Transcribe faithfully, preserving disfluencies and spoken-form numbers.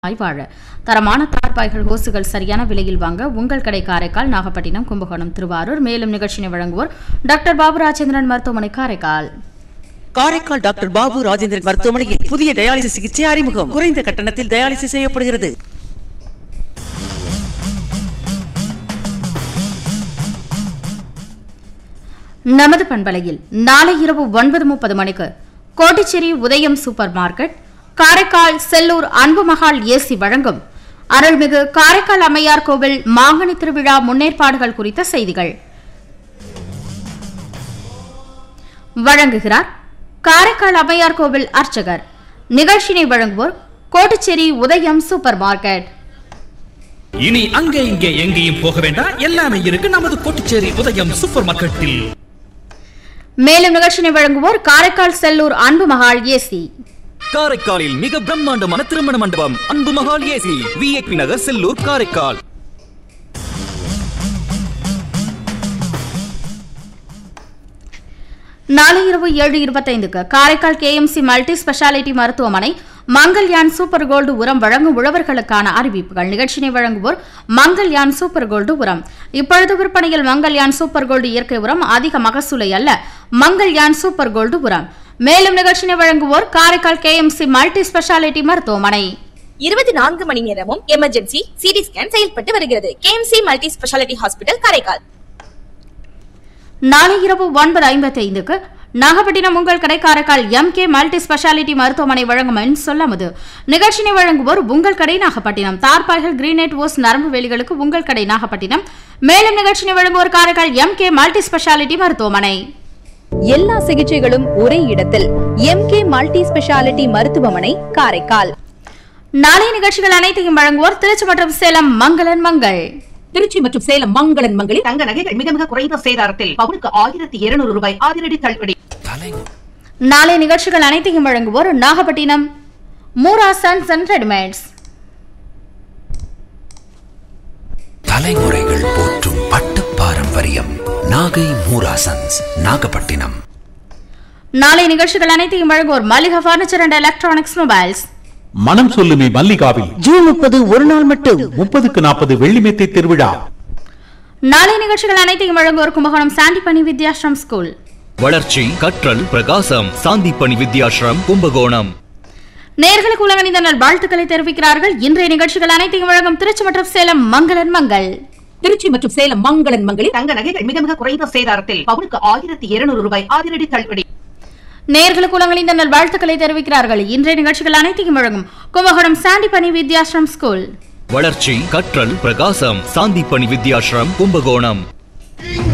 வாழ தரமான தார்பாய்கள் ஹோசுகள் சரியான விலையில் வாங்க உங்கள் கடை காரைக்கால், நாகப்பட்டினம், கும்பகோணம், திருவாரூர். மேலும் நிகழ்ச்சியை வழங்குவோர் டாக்டர் பாபு ராஜேந்திரன் மருத்துவமனை காரைக்கால். காரைக்கால் டாக்டர் பாபு ராஜேந்திரன் மருத்துவமனையில் புதிய டயாலிசிஸ் சிகிச்சை அறிமுகம். குறைந்த கட்டணத்தில் டயாலிசிஸ் செய்யப்படுகிறது. நமது பண்பலையில் நாளை இரவு ஒன்பது முப்பது மணிக்கு கோட்டிச்சேரி உதயம் சூப்பர் மார்க்கெட், காரைக்கால் செல்லூர் அன்பு மகால் ஏசி வழங்கும் அருள்மிகு காரைக்கால் அம்மையார் கோவில் மாங்கனி திருவிழா முன்னேற்பாடுகள் குறித்த செய்திகள் வழங்குகிறார் காரைக்கால் அம்மையார் கோவில் அர்ச்சகர். நிகழ்ச்சியை வழங்குவோர் கோட்டிச்சேரி உதயம் சூப்பர் மார்க்கெட். இனி அங்கே இங்கே எங்கேயும் போக வேண்டாம், எல்லாமே இருக்கு நமது கோட்டிச்சேரி உதயம் சூப்பர் மார்க்கெட்டில். மேலும் நிகழ்ச்சியை வழங்குவோர் காரைக்கால் செல்லூர் அன்பு மகால் ஏசி. காரைக்காலில் மிக பிரம்மாண்டமான திருமண மண்டபம் அன்பு மகால் ஏசி, விஐபி நகர், செல்லூர், காரைக்கால். நாளை இரவு ஏழு இருபத்தைந்துக்கு காரைக்கால் கேஎம்சி மல்டி ஸ்பெஷாலிட்டி மருத்துவமனை மங்கள்யான் சூப்பர் கோல்டு உரம் வழங்கும் உழவர்களுக்கான அறிவிப்புகள். நிகழ்ச்சியை வழங்குவோர் மங்கள்யான் சூப்பர் கோல்டு உரம். இப்பொழுது விற்பனையில் மங்கள்யான் சூப்பர் கோல்டு இயற்கை உரம், அதிக மகசூலை அல்ல, மங்கள்யான் சூப்பர் கோல்டு உரம். மேலும் நிகழ்ச்சியை வழங்குவோர் காரைக்கால் கேஎம்சி மல்டி ஸ்பெஷாலிட்டி மருத்துவமனை. இருபத்தி நான்கு மணி நேரமும் எமர்ஜென்சி சிடி ஸ்கேன் செயல்பட்டு வருகிறது. KMC multi speciality hospital, Karaikal. நாளை இரவு ஒன்பது ஐம்பத்தி ஐந்துக்கு நாகப்பட்டினம் உங்கள் கடை Karaikal M K multi speciality மருத்துவமனை வழங்கும் என் சொல்லாமது. நிகழ்ச்சியை வழங்குவோர் உங்கள் கடை நாகப்பட்டினம். தார்பாய்கள், கிரீனேட் ஓஸ், நரம்பு வேலிகளுக்கு உங்கள் கடை நாகப்பட்டினம். மேலும் நிகழ்ச்சியை வழங்குவோர் Karaikal M K multi speciality மருத்துவமனை. எல்லா சிகிச்சைகளும் ஒரே இடத்தில் எம் கே மல்டி ஸ்பெஷாலிட்டி மருத்துவமனை, காரைக்கால். நாளைய நிகழ்ச்சிகள் அனைத்தையும் வழங்குவோர் திருச்சி மற்றும் சேலம் மங்களன் மங்கள். திருச்சி மற்றும் சேலம் மங்களன் மங்களில் தங்க நகைகள் மிக மிக குறைந்த சேதாரத்தில் பவுனுக்கு ஆயிரத்தி இருநூறு ரூபாய் அதிரடி தள்ளுபடி. நாளைய நிகழ்ச்சிகள் அனைத்தையும் வழங்குவோர் Nagapattinam Moora sons and readymades. தலைமுறைகள் போற்றும் பட்டு பாரம்பரியம் நாகை மூரா சன்ஸ், நாகப்பட்டினம். நாளைய நிகழ்ச்சிகள் அனைத்தையும் வழங்குவோர் Mallika furniture and electronics mobiles. மனம் சொல்லுமே மல்லிகாவில் ஜூன் முப்பது ஒரு நாள் மட்டும் முப்பதுக்கு நாற்பது வெள்ளிமெத்தை திருவிழா. நாளைய நிகழ்ச்சிகள் அனைத்தையும் வழங்குவோர் கும்பகோணம் சாந்திப்பணி வித்யாஸ்ரம் ஸ்கூல். வளர்ச்சி, கற்றல், பிரகாசம். சாந்திப்பணி வித்யாஸ்ரம், கும்பகோணம். நேர்களுக்கு உலகணிந்த நல் வாழ்த்துக்களை தெரிவிக்கிறார்கள். இன்றைய நிகழ்ச்சிகள் அனைத்தையும் வழங்கும் திருச்சி மற்றும் சேலம் மங்களன் மங்கள். திருச்சி மற்றும் சேலம் மங்களன் மங்களில் தங்க நகைகள் மிக மிக குறைந்த சேதாரத்தில் பவுனுக்கு ஆயிரத்தி இருநூறு ரூபாய் அதிரடி தள்ளுபடி. நேர்களுக்கு உலகணிந்த நல் வாழ்த்துக்களை தெரிவிக்கிறார்கள். இன்றைய நிகழ்ச்சிகள் அனைத்தையும் வழங்கும் கும்பகோணம் சாந்திப்பணி வித்யாஸ்ரம் ஸ்கூல். வளர்ச்சி, கற்றல், பிரகாசம். சாந்திப்பணி வித்யாஸ்ரம், கும்பகோணம்.